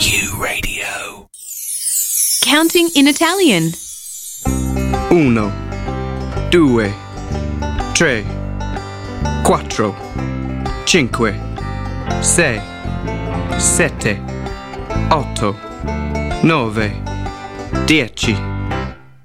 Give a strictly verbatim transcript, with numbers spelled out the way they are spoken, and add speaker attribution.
Speaker 1: U Radio.
Speaker 2: Counting in Italian.
Speaker 3: Uno, due, tre, quattro, cinque, sei, sette, otto, nove, dieci.